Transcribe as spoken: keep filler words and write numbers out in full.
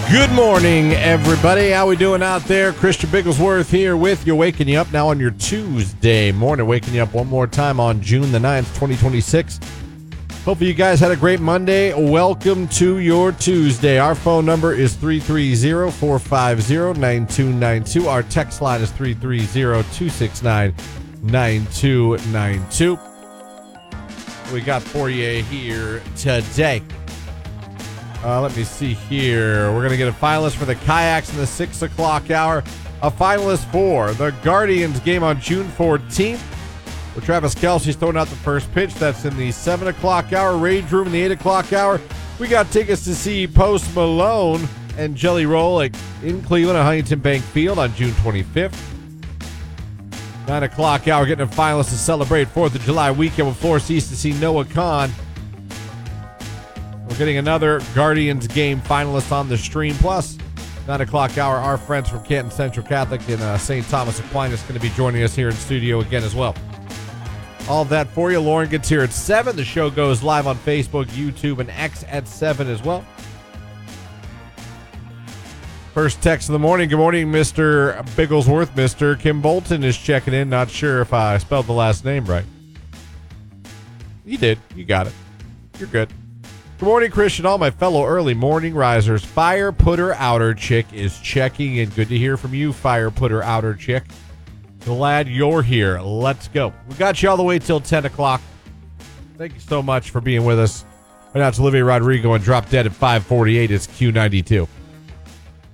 Good morning, everybody. How we doing out there? Christian Bigglesworth here with you, waking you up now on your Tuesday morning, waking you up one more time on June the ninth, twenty twenty-six. Hopefully you guys had a great Monday. Welcome to your Tuesday. Our phone number is three three zero, four five zero, nine two nine two. Our text line is three three zero, two six nine, nine two nine two. We got for you here today. Uh, let me see here. We're going to get a finalist for the kayaks in the six o'clock hour. A finalist for the Guardians game on June fourteenth, where Travis Kelce's throwing out the first pitch. That's in the seven o'clock hour. Rage Room in the eight o'clock hour. We got tickets to see Post Malone and Jelly Roll in Cleveland at Huntington Bank Field on June twenty-fifth. nine o'clock hour, getting a finalist to celebrate fourth of July weekend with Florida East to see Noah Khan. We're getting another Guardians game finalist on the stream. Plus, nine o'clock hour, our friends from Canton Central Catholic in uh, Saint Thomas Aquinas going to be joining us here in studio again as well. All of that for you. Lauren gets here at seven. The show goes live on Facebook, YouTube, and X at seven as well. First text of the morning. Good morning, Mister Bigglesworth. Mister Kim Bolton is checking in. Not sure if I spelled the last name right. You did. You got it. You're good. Good morning, Christian. All my fellow early morning risers. Fire Putter Outer Chick is checking in. Good to hear from you, Fire Putter Outer Chick. Glad you're here. Let's go. We got you all the way till ten o'clock. Thank you so much for being with us. Right now it's Olivia Rodrigo and Drop Dead at five forty-eight. It's Q ninety-two.